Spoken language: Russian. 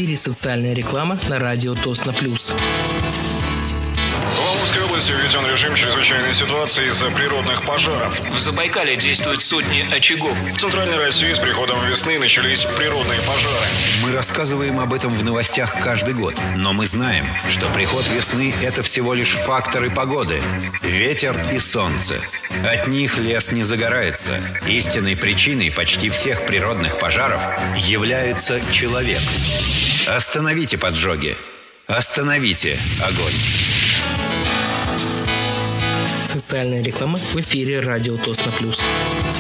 эфире социальная реклама на радио Тосно Плюс. В Амурской области введен режим чрезвычайной ситуации из-за природных пожаров. В Забайкале действуют сотни очагов. В Центральной России с приходом весны начались природные пожары. Мы рассказываем об этом в новостях каждый год. Но мы знаем, что приход весны – это всего лишь факторы погоды. Ветер и солнце. От них лес не загорается. Истинной причиной почти всех природных пожаров является человек. Остановите поджоги. Остановите огонь. Социальная реклама в эфире радио Тосно Плюс.